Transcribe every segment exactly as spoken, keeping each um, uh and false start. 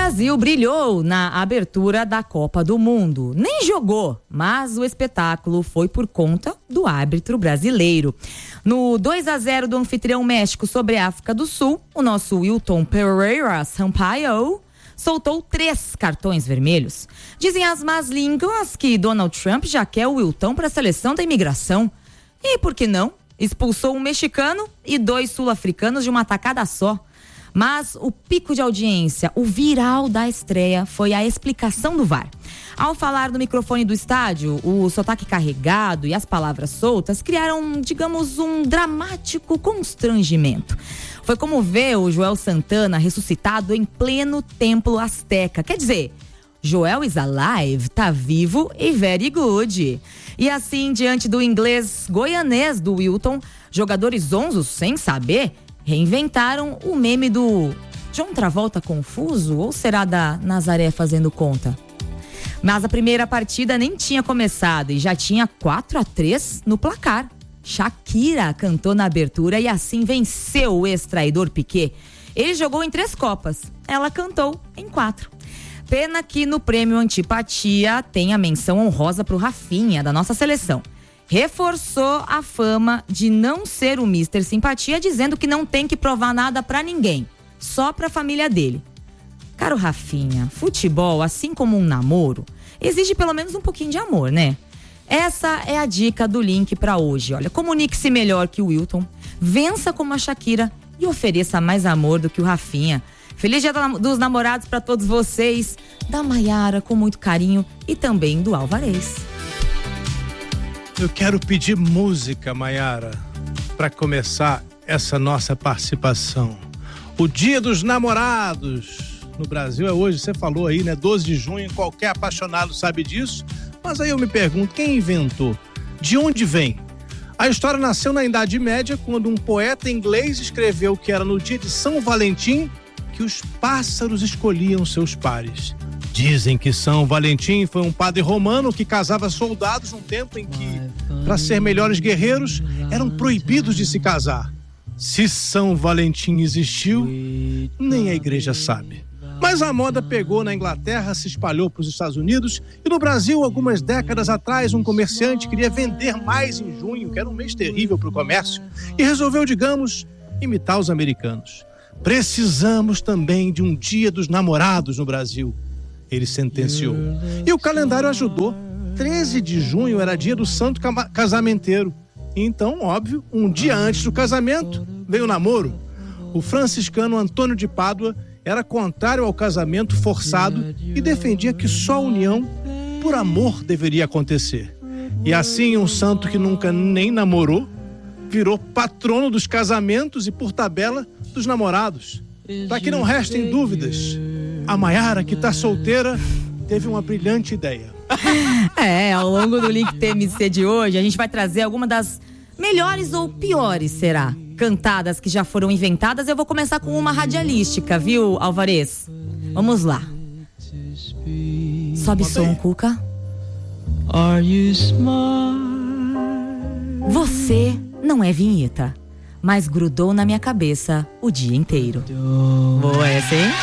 Brasil brilhou na abertura da Copa do Mundo. Nem jogou, mas o espetáculo foi por conta do árbitro brasileiro. No dois a zero do anfitrião México sobre a África do Sul, o nosso Wilton Pereira Sampaio soltou três cartões vermelhos. Dizem as más línguas que Donald Trump já quer o Wilton para a seleção da imigração. E por que não? Expulsou um mexicano e dois sul-africanos de uma tacada só. Mas o pico de audiência, o viral da estreia, foi a explicação do V A R. Ao falar no microfone do estádio, o sotaque carregado e as palavras soltas criaram, digamos, um dramático constrangimento. Foi como ver o Joel Santana ressuscitado em pleno templo azteca. Quer dizer, Joel is alive, tá vivo e very good. E assim, diante do inglês goianês do Wilton, jogadores zonzos, sem saber, reinventaram o meme do John Travolta confuso, ou será da Nazaré fazendo conta? Mas a primeira partida nem tinha começado e já tinha quatro a três no placar. Shakira cantou na abertura e assim venceu o ex-traidor Piquet. Ele jogou em três Copas, ela cantou em quatro. Pena que no prêmio Antipatia tem a menção honrosa pro Rafinha, da nossa seleção. Reforçou a fama de não ser o mister Simpatia, dizendo que não tem que provar nada pra ninguém, só pra família dele. Caro Rafinha, futebol, assim como um namoro, exige pelo menos um pouquinho de amor, né? Essa é a dica do link pra hoje. Olha, comunique-se melhor que o Wilton, vença como a Shakira e ofereça mais amor do que o Rafinha. Feliz Dia dos Namorados pra todos vocês, da Maiara com muito carinho e também do Alvarez. Eu quero pedir música, Maiara, para começar essa nossa participação. O Dia dos Namorados no Brasil é hoje, você falou aí, né? doze de junho, qualquer apaixonado sabe disso. Mas aí eu me pergunto, quem inventou? De onde vem? A história nasceu na Idade Média, quando um poeta inglês escreveu que era no dia de São Valentim que os pássaros escolhiam seus pares. Dizem que São Valentim foi um padre romano que casava soldados num tempo em que, para ser melhores guerreiros, eram proibidos de se casar. Se São Valentim existiu, nem a igreja sabe. Mas a moda pegou na Inglaterra, se espalhou para os Estados Unidos e no Brasil, algumas décadas atrás, um comerciante queria vender mais em junho, que era um mês terrível para o comércio, e resolveu, digamos, imitar os americanos. Precisamos também de um Dia dos Namorados no Brasil, ele sentenciou. E o calendário ajudou. treze de junho era dia do santo casamenteiro. Então, óbvio, um dia antes do casamento, veio o namoro. O franciscano Antônio de Pádua era contrário ao casamento forçado e defendia que só a união por amor deveria acontecer. E assim, um santo que nunca nem namorou, virou patrono dos casamentos e, por tabela, dos namorados. Para que não restem dúvidas, a Maiara, que está solteira, teve uma brilhante ideia. É, ao longo do Link T M C de hoje, a gente vai trazer alguma das melhores ou piores, será? Cantadas que já foram inventadas. Eu vou começar com uma radialística, viu, Alvarez? Vamos lá. Sobe som, Cuca. Você não é vinheta, mas grudou na minha cabeça o dia inteiro. Boa essa, hein?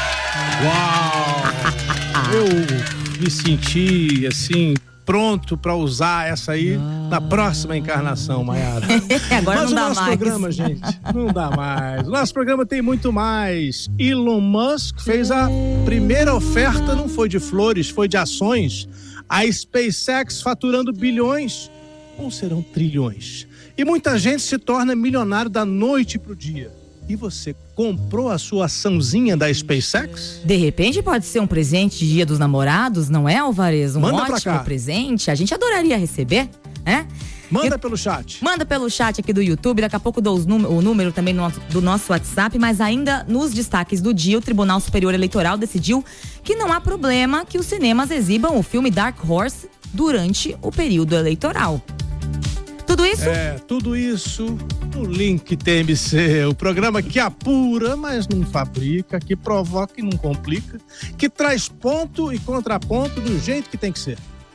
Uau! Eu me senti, assim, pronto para usar essa aí na próxima encarnação, Maiara. Agora Mas não dá o nosso mais. programa, gente, não dá mais. O nosso programa tem muito mais. Elon Musk fez a primeira oferta, não foi de flores, foi de ações. A SpaceX faturando bilhões, ou serão trilhões. E muita gente se torna milionário da noite pro dia. E você comprou a sua açãozinha da SpaceX? De repente pode ser um presente de Dia dos Namorados, não é, Alvarez? Um Manda pra ótimo cá. presente. A gente adoraria receber, né? Manda E- pelo chat. Manda pelo chat aqui do YouTube, daqui a pouco dou os num- o número também no nosso- do nosso WhatsApp, mas ainda nos destaques do dia, o Tribunal Superior Eleitoral decidiu que não há problema que os cinemas exibam o filme Dark Horse durante o período eleitoral. Tudo isso? É, tudo isso no Link T M C, o programa que apura, mas não fabrica, que provoca e não complica, que traz ponto e contraponto do jeito que tem que ser.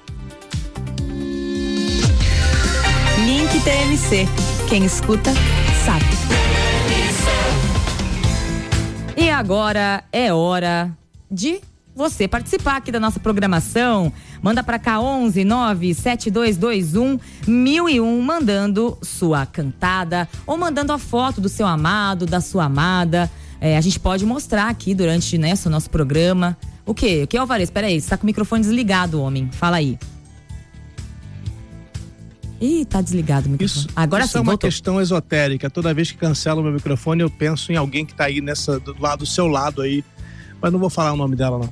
Link T M C. Quem escuta, sabe. E agora é hora de você participar aqui da nossa programação. Manda pra cá onze nove sete dois dois um mil e um, mandando sua cantada ou mandando a foto do seu amado, da sua amada. É, a gente pode mostrar aqui durante, né, o nosso programa. O quê? O que, Alvarez? Peraí, você tá com o microfone desligado, homem. Fala aí. Ih, tá desligado o microfone. Isso, Agora isso sim, é uma voltou. questão esotérica. Toda vez que cancelo o meu microfone, eu penso em alguém que tá aí nessa, do lado do seu lado aí. Mas não vou falar o nome dela, não.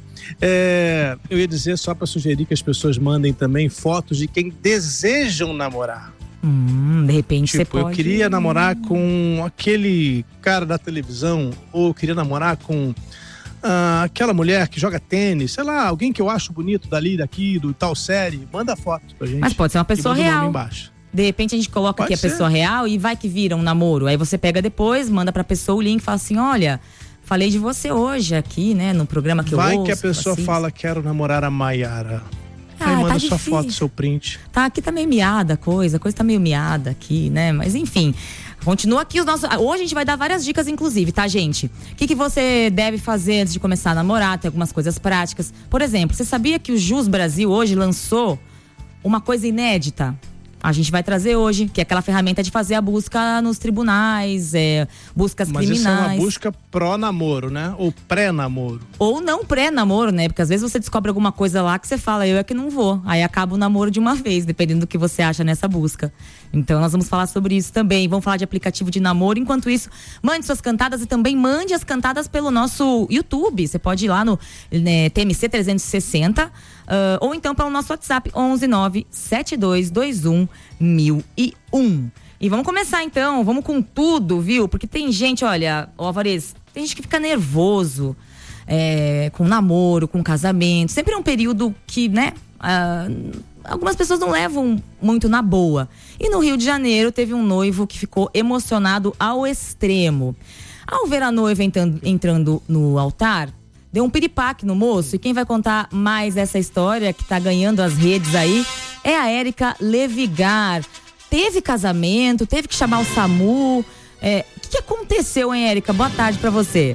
É, eu ia dizer só para sugerir que as pessoas mandem também fotos de quem desejam namorar. Hum, de repente Tipo, você pode... eu queria namorar com aquele cara da televisão, ou eu queria namorar com ah, aquela mulher que joga tênis, sei lá, alguém que eu acho bonito dali, daqui, do tal série. Manda foto pra gente. Mas pode ser uma pessoa e manda o nome real. embaixo. De repente a gente coloca Pode aqui a ser. pessoa real e vai que vira um namoro. Aí você pega depois, manda pra pessoa o link e fala assim, olha, falei de você hoje aqui, né, no programa que eu ouço. Vai que a pessoa assim. fala, quero namorar a Maiara. Ah, Aí manda tá sua difícil. foto, seu print. Tá, aqui tá meio miada a coisa, a coisa tá meio miada aqui, né? Mas enfim, continua aqui os nossos... Hoje a gente vai dar várias dicas, inclusive, tá, gente? O que, que você deve fazer antes de começar a namorar? Tem algumas coisas práticas. Por exemplo, você sabia que o Jus Brasil hoje lançou uma coisa inédita? A gente vai trazer hoje, que é aquela ferramenta de fazer a busca nos tribunais, é, buscas Mas criminais. isso é uma busca pró-namoro, né? Ou pré-namoro. Ou não pré-namoro, né? Porque às vezes você descobre alguma coisa lá que você fala, eu é que não vou. Aí acaba o namoro de uma vez, dependendo do que você acha nessa busca. Então nós vamos falar sobre isso também. Vamos falar de aplicativo de namoro. Enquanto isso, mande suas cantadas e também mande as cantadas pelo nosso YouTube. Você pode ir lá no né, T M C trezentos e sessenta uh, ou então pelo nosso WhatsApp onze nove sete dois dois um mil e um. E vamos começar então, vamos com tudo, viu? Porque tem gente, olha, ó, Alvarez, tem gente que fica nervoso é, com namoro, com casamento. Sempre é um período que, né, uh, algumas pessoas não levam muito na boa. E no Rio de Janeiro teve um noivo que ficou emocionado ao extremo. Ao ver a noiva entrando, entrando no altar, deu um piripaque no moço. E quem vai contar mais essa história que tá ganhando as redes aí é a Érica Levigar. Teve casamento, teve que chamar o SAMU. É, o que, que aconteceu, hein, Érica? Boa tarde pra você.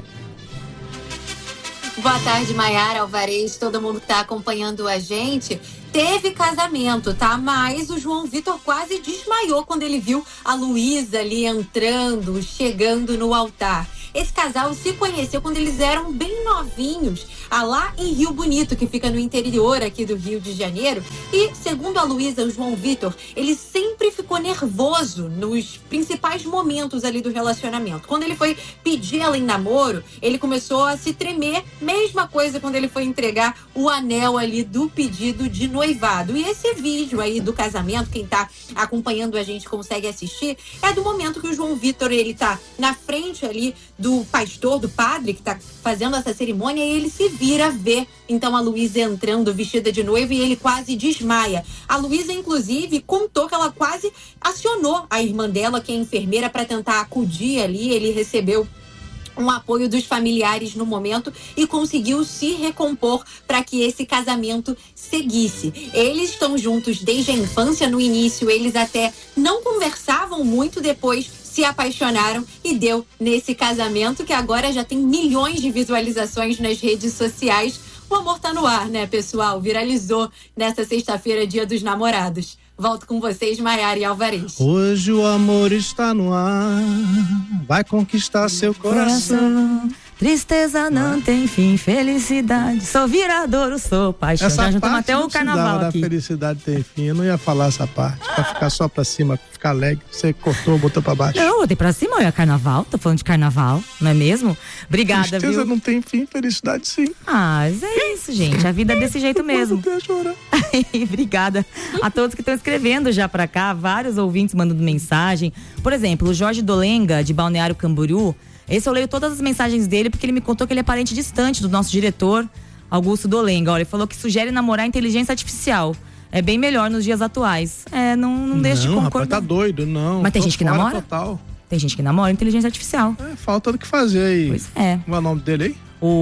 Boa tarde, Maiara, Alvarez, todo mundo que tá acompanhando a gente. Teve casamento, tá? Mas o João Vitor quase desmaiou quando ele viu a Luísa ali entrando, chegando no altar. Esse casal se conheceu quando eles eram bem novinhos, lá em Rio Bonito, que fica no interior aqui do Rio de Janeiro. E, segundo a Luísa, o João Vitor, ele sempre ficou nervoso nos principais momentos ali do relacionamento. Quando ele foi pedir ela em namoro, ele começou a se tremer. Mesma coisa quando ele foi entregar o anel ali do pedido de noivado. E esse vídeo aí do casamento, quem tá acompanhando a gente consegue assistir, é do momento que o João Vitor, ele tá na frente ali do pastor, do padre que tá fazendo essa cerimônia, e ele se vira ver então a Luísa entrando vestida de noiva e ele quase desmaia. A Luísa, inclusive, contou que ela quase acionou a irmã dela, que é enfermeira, para tentar acudir ali. Ele recebeu um apoio dos familiares no momento e conseguiu se recompor para que esse casamento seguisse. Eles estão juntos desde a infância. No início, eles até não conversavam muito, depois se apaixonaram e deu nesse casamento que agora já tem milhões de visualizações nas redes sociais. O amor tá no ar, né, pessoal? Viralizou nesta sexta-feira, Dia dos Namorados. Volto com vocês, Maiara e Alvarez. Hoje o amor está no ar, vai conquistar seu coração. Coração, tristeza não tem fim, felicidade. Sou viradouro, sou paixão. Essa Já juntamos parte até não o carnaval precisava aqui. da felicidade tem fim. Eu não ia falar essa parte, pra ficar só pra cima, ficar alegre. Você cortou, botou pra baixo. Não, botei pra cima, é carnaval, tô falando de carnaval, não é mesmo? Obrigada, Tristeza viu? não tem fim, felicidade sim. Ah, mas é isso, gente, a vida é desse jeito mesmo. Até chorar. Obrigada a todos que estão escrevendo já pra cá, vários ouvintes mandando mensagem. Por exemplo, o Jorge Dolenga, de Balneário Camboriú, esse eu leio todas as mensagens dele porque ele me contou que ele é parente distante do nosso diretor, Augusto Dolenga. Olha, ele falou que sugere namorar inteligência artificial. É bem melhor nos dias atuais. É, não, não deixa de Não, rapaz, concordar. tá doido, não. Mas tem Tô gente que fora namora? Total. Tem gente que namora inteligência artificial. É, falta do que fazer aí. Pois é. Qual é o nome dele aí?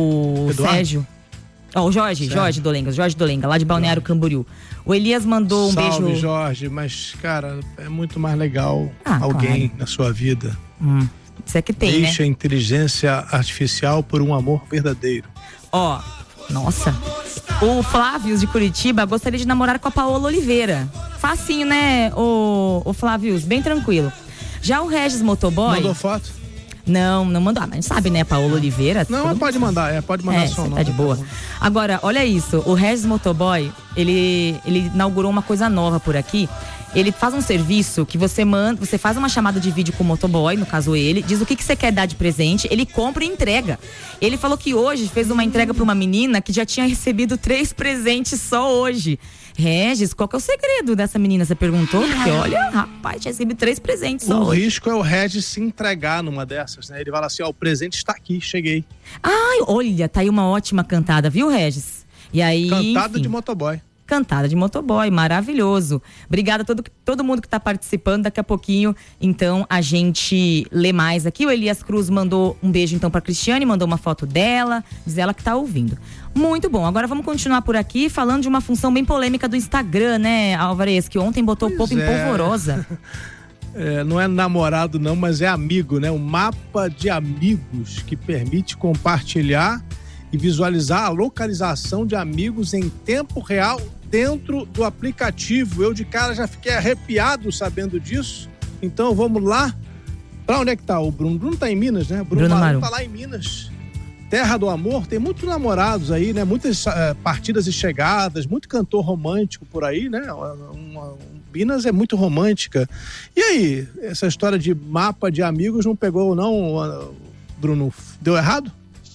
O Eduardo? Sérgio. Ó, o Jorge, Sérgio. Jorge Dolenga, Jorge Dolenga, lá de Balneário Camboriú. O Elias mandou um Salve, beijo. Jorge, mas, cara, é muito mais legal Ah, alguém claro. na sua vida. Hum, isso é que tem, Deixa né? a inteligência artificial por um amor verdadeiro. Ó, Nossa. O Flávio de Curitiba gostaria de namorar com a Paola Oliveira. Facinho, né, o, o Flávio? Bem tranquilo. Já o Regis Motoboy... Mandou foto? Não, não mandou. Ah, mas sabe, né, Paola Oliveira? Não, mas pode mandar, é, pode mandar é, seu nome. Tá de boa. Agora, olha isso, o Regis Motoboy, ele, ele inaugurou uma coisa nova por aqui. Ele faz um serviço que você manda, você faz uma chamada de vídeo com o motoboy, no caso ele, diz o que, que você quer dar de presente, ele compra e entrega. Ele falou que hoje fez uma entrega para uma menina que já tinha recebido três presentes só hoje. Regis, qual que é o segredo dessa menina? Você perguntou? Porque olha, rapaz, tinha recebido três presentes só o hoje. O risco é o Regis se entregar numa dessas, né? Ele fala assim, ó, o presente está aqui, cheguei. Ai, olha, tá aí uma ótima cantada, viu, Regis? E aí, cantada enfim, de motoboy. Cantada de motoboy, maravilhoso. Obrigada a todo, todo mundo que está participando. Daqui a pouquinho, então, a gente lê mais aqui. O Elias Cruz mandou um beijo, então, para Cristiane, mandou uma foto dela, diz ela que tá ouvindo. Muito bom. Agora vamos continuar por aqui falando de uma função bem polêmica do Instagram, né, Alvarez, que ontem botou pois o povo é. em polvorosa. É, não é namorado não, mas é amigo, né? Um mapa de amigos que permite compartilhar e visualizar a localização de amigos em tempo real dentro do aplicativo. Eu de cara já fiquei arrepiado sabendo disso. Então vamos lá. Pra onde é que tá o Bruno? Bruno tá em Minas, né? Bruno, Bruno Maru tá lá em Minas. Terra do amor, tem muitos namorados aí, né? Muitas uh, partidas e chegadas, muito cantor romântico por aí, né? Uma, uma, Minas é muito romântica. E aí, essa história de mapa de amigos não pegou não, uh, Bruno? Deu errado?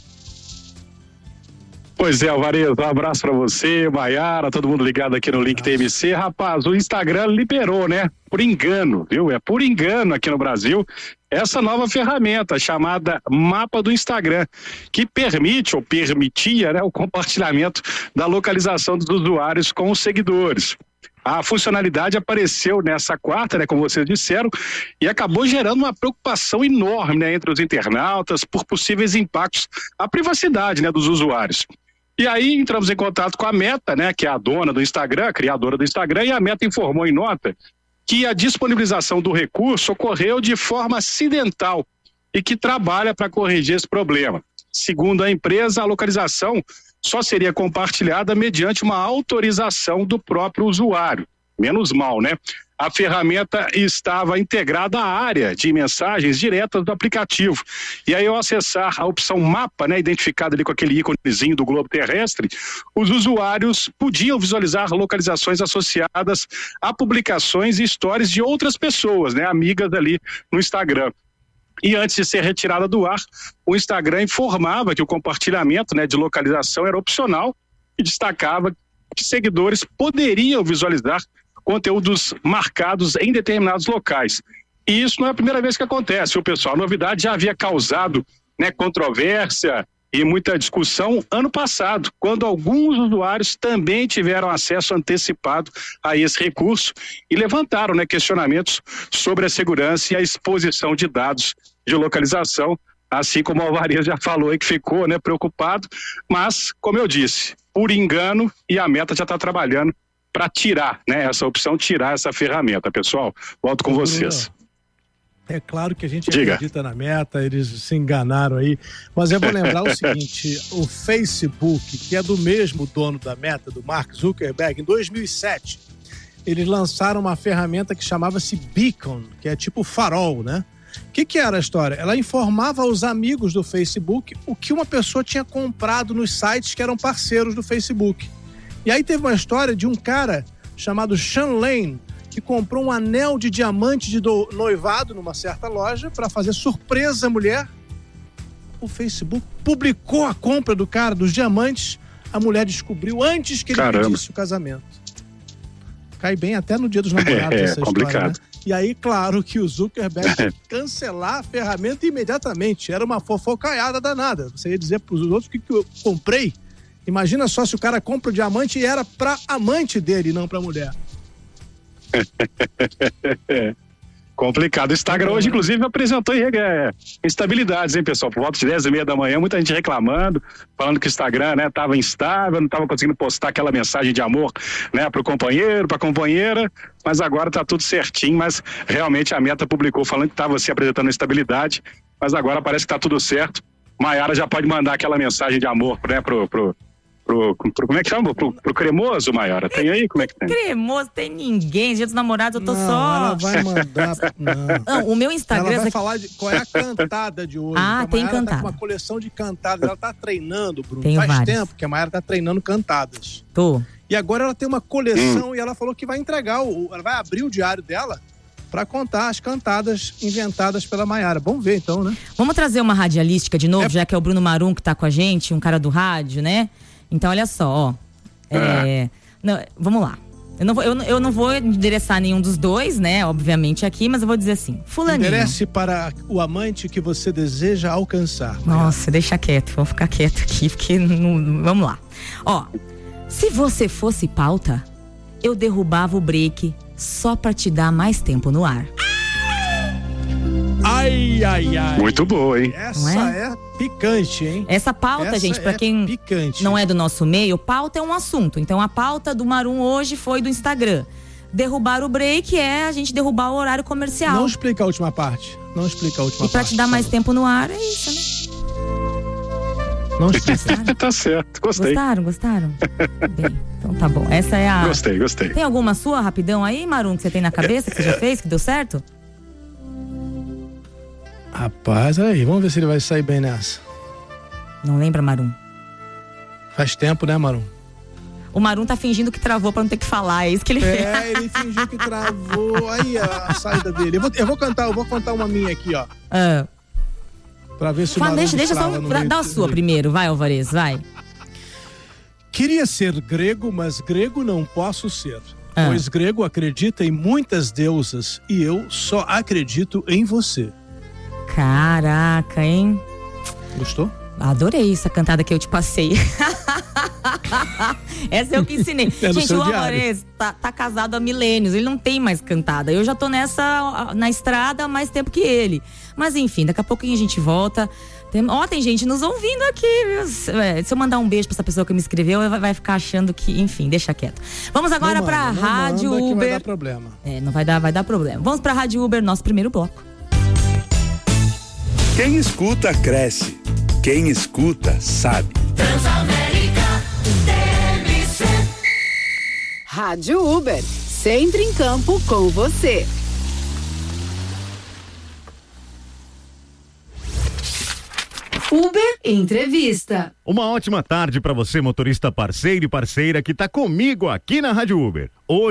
Pois é, Alvarez, um abraço pra você, Maiara, todo mundo ligado aqui no Link T M C. Rapaz, o Instagram liberou, né? Por engano, viu? É por engano aqui no Brasil essa nova ferramenta chamada Mapa do Instagram, que permite ou permitia, né, o compartilhamento da localização dos usuários com os seguidores. A funcionalidade apareceu nessa quarta, né, como vocês disseram, e acabou gerando uma preocupação enorme, né, entre os internautas por possíveis impactos à privacidade, né, dos usuários. E aí entramos em contato com a Meta, né, que é a dona do Instagram, a criadora do Instagram, e a Meta informou em nota que a disponibilização do recurso ocorreu de forma acidental e que trabalha para corrigir esse problema. Segundo a empresa, a localização só seria compartilhada mediante uma autorização do próprio usuário. Menos mal, né? A ferramenta estava integrada à área de mensagens diretas do aplicativo. E aí, ao acessar a opção mapa, né, identificada ali com aquele íconezinho do globo terrestre, os usuários podiam visualizar localizações associadas a publicações e stories de outras pessoas, né, amigas ali no Instagram. E antes de ser retirada do ar, o Instagram informava que o compartilhamento, né, de localização era opcional e destacava que seguidores poderiam visualizar conteúdos marcados em determinados locais. E isso não é a primeira vez que acontece, viu, pessoal? A novidade já havia causado, né, controvérsia e muita discussão ano passado, quando alguns usuários também tiveram acesso antecipado a esse recurso e levantaram, né, questionamentos sobre a segurança e a exposição de dados de localização, assim como o Alvarez já falou e que ficou, né, preocupado, mas, como eu disse, por engano, e a Meta já está trabalhando para tirar, né, essa opção, tirar essa ferramenta, pessoal. Volto com vocês. É claro que a gente Diga. acredita na Meta, eles se enganaram aí, mas eu vou lembrar o seguinte, o Facebook, que é do mesmo dono da Meta, do Mark Zuckerberg, em dois mil e sete, eles lançaram uma ferramenta que chamava-se Beacon, que é tipo farol, né? O que, que era a história? Ela informava aos amigos do Facebook o que uma pessoa tinha comprado nos sites que eram parceiros do Facebook. E aí teve uma história de um cara chamado Sean Lane, que comprou um anel de diamante de do... noivado numa certa loja para fazer surpresa à mulher. O Facebook publicou a compra do cara, dos diamantes. A mulher descobriu antes que ele Caramba. pedisse o casamento. Cai bem até no dia dos namorados É, essa complicado. história, né? E aí, claro que o Zuckerberg tinha que cancelar a ferramenta imediatamente. Era uma fofocaiada danada. Você ia dizer para os outros o que, que eu comprei. Imagina só se o cara compra o diamante e era para amante dele, não para mulher. Complicado. O Instagram hoje, inclusive, apresentou é, instabilidades, hein, pessoal? Por volta de dez e meia da manhã, muita gente reclamando, falando que o Instagram, né, estava instável, não estava conseguindo postar aquela mensagem de amor, né, pro companheiro, pra companheira, mas agora tá tudo certinho, mas realmente a Meta publicou falando que estava se apresentando instabilidade, mas agora parece que tá tudo certo. Maiara já pode mandar aquela mensagem de amor, né, pro, pro, pro, pro como é que chama? Pro, pro cremoso, Maiara? Tem aí? Como é que tem? Cremoso, tem ninguém. Dia dos namorados, eu tô não, só. Ela vai mandar. Não. Não, o meu Instagram. Ela vai falar de qual é a cantada de hoje. Ah, tem cantada. Tá com uma coleção de cantadas. Ela tá treinando, Bruno. Tenho Faz várias. tempo que a Maiara tá treinando cantadas. Tô. E agora ela tem uma coleção hum. e ela falou que vai entregar, o, ela vai abrir o diário dela para contar as cantadas inventadas pela Maiara. Vamos ver então, né? Vamos trazer uma radialística de novo, é... já que é o Bruno Marum que tá com a gente, um cara do rádio, né? Então, olha só, ó. É... Não, vamos lá. Eu não, vou, eu, eu não vou endereçar nenhum dos dois, né? Obviamente aqui, mas eu vou dizer assim. Fulaninho. Enderece para o amante que você deseja alcançar. Nossa, Maiara. Deixa quieto. Vamos ficar quieto aqui, porque não, vamos lá. Ó, se você fosse pauta, eu derrubava o break só pra te dar mais tempo no ar. Ai, ai, ai. Muito boa, hein? Essa é? é picante, hein? Essa pauta, Essa gente, pra é quem picante. não é do nosso meio, pauta é um assunto. Então, a pauta do Marum hoje foi do Instagram. Derrubar o break é a gente derrubar o horário comercial. Não explica a última parte. Não explica a última parte. E pra parte, te dar mais sabe? tempo no ar, é isso, né? Não explica. Tá certo, gostei. Gostaram, gostaram? Bem, então tá bom. Essa é a... Gostei, gostei. Tem alguma sua, rapidão aí, Marum, que você tem na cabeça, que você já fez, que deu certo? Rapaz, aí, vamos ver se ele vai sair bem nessa. Não lembra, Marum? Faz tempo, né, Marum? O Marum tá fingindo que travou pra não ter que falar, é isso que ele fez. É, ele fingiu que travou. Aí a, a saída dele. Eu vou, eu vou cantar, eu vou cantar uma minha aqui, ó. Ah. Pra ver se o Fala, Marum deixa, deixa só destrava no dá, meio dá a do- sua primeiro, vai, Alvarez, vai. Queria ser grego, mas grego não posso ser. Ah. Pois grego acredita em muitas deusas e eu só acredito em você. Caraca, hein? Gostou? Adorei essa cantada que eu te passei. Essa eu que ensinei. É no Gente, seu o diário. Alvarez tá, tá casado há milênios, ele não tem mais cantada. Eu já tô nessa, na estrada há mais tempo que ele. Mas enfim, daqui a pouquinho a gente volta. Tem, ó, tem gente nos ouvindo aqui, viu? É, se eu mandar um beijo pra essa pessoa que me escreveu, vai, vai ficar achando que, enfim, deixa quieto. Vamos agora Não pra manda, não Rádio manda que Uber. vai dar problema. É, não vai dar, vai dar problema. Vamos pra Rádio Uber, nosso primeiro bloco. Quem escuta, cresce. Quem escuta, sabe. Rádio Uber, sempre em campo com você. Uber Entrevista. Uma ótima tarde para você, motorista parceiro e parceira que tá comigo aqui na Rádio Uber. Hoje